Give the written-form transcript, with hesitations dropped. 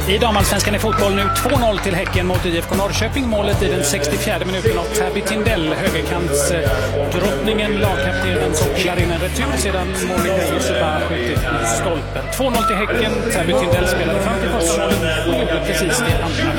I damallsvenskan i fotboll nu 2-0 till Häcken mot IFK Norrköping. Målet i den 64:e minuten av Tabby Tindell, högerkantsdrottningen, lagkaptenen, som pilar in en retur sedan Monica Yusufa skjutit i stolpen. 2-0 till Häcken. Tabby Tindell spelade fram till första målet och gjorde precis det andra.